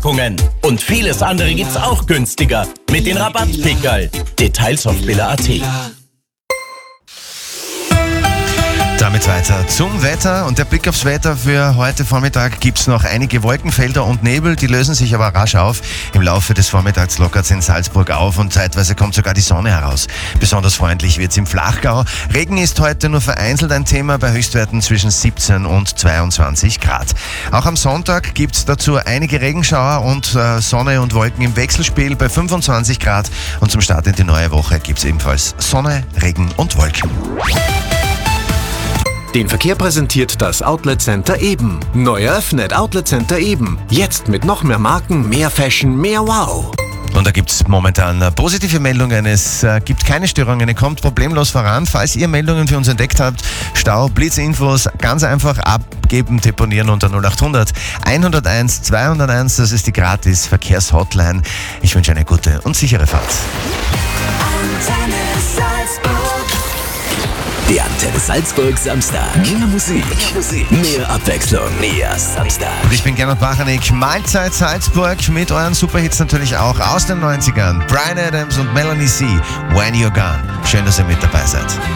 Packungen. Und vieles andere gibt's auch günstiger mit den Rabattpickerl. Details auf billa.at. Damit weiter zum Wetter und der Blick aufs Wetter für heute Vormittag. Gibt's noch einige Wolkenfelder und Nebel, die lösen sich aber rasch auf. Im Laufe des Vormittags lockert's in Salzburg auf und zeitweise kommt sogar die Sonne heraus. Besonders freundlich wird's im Flachgau. Regen ist heute nur vereinzelt ein Thema bei Höchstwerten zwischen 17 und 22 Grad. Auch am Sonntag gibt's dazu einige Regenschauer und Sonne und Wolken im Wechselspiel bei 25 Grad. Und zum Start in die neue Woche gibt's ebenfalls Sonne, Regen und Wolken. Den Verkehr präsentiert das Outlet Center Eben. Neu eröffnet Outlet Center Eben. Jetzt mit noch mehr Marken, mehr Fashion, mehr Wow. Und da gibt's momentan positive Meldungen. Es gibt keine Störungen, ihr kommt problemlos voran. Falls ihr Meldungen für uns entdeckt habt, Stau, Blitzinfos, ganz einfach abgeben, deponieren unter 0800 101 201. Das ist die gratis Verkehrshotline. Ich wünsche eine gute und sichere Fahrt. Der Antenne Salzburg Samstag. Mehr Musik, mehr Abwechslung, mehr Samstag. Und ich bin Gernot Bachanik, Mahlzeit Salzburg mit euren Superhits natürlich auch aus den 90ern. Bryan Adams und Melanie C. When You're Gone. Schön, dass ihr mit dabei seid.